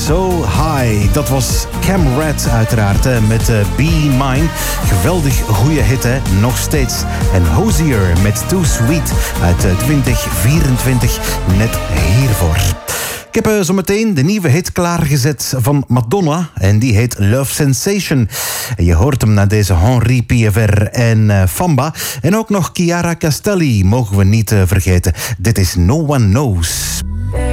So High. Dat was Cam Rat uiteraard met Be Mine. Geweldig goede hit, hè? Nog steeds. En Hozier met Too Sweet uit 2024. Net hiervoor. Ik heb zometeen de nieuwe hit klaargezet van Madonna. En die heet Love Sensation. Je hoort hem naar deze Henri Piever en Famba. En ook nog Chiara Castelli mogen we niet vergeten. Dit is No One Knows.